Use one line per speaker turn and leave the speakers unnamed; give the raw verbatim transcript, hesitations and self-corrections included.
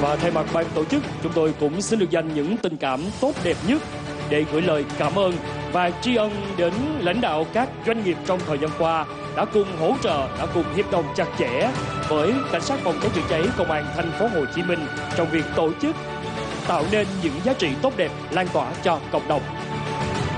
Và thay mặt ban tổ chức, chúng tôi cũng xin được dành những tình cảm tốt đẹp nhất để gửi lời cảm ơn và tri ân đến lãnh đạo các doanh nghiệp trong thời gian qua đã cùng hỗ trợ, đã cùng hiệp đồng chặt chẽ với cảnh sát phòng cháy chữa cháy công an thành phố Hồ Chí Minh trong việc tổ chức tạo nên những giá trị tốt đẹp lan tỏa cho cộng đồng.